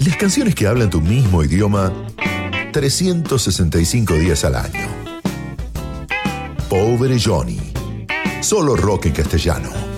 Las canciones que hablan tu mismo idioma 365 días al año. Pobre Johnny. Solo rock en castellano.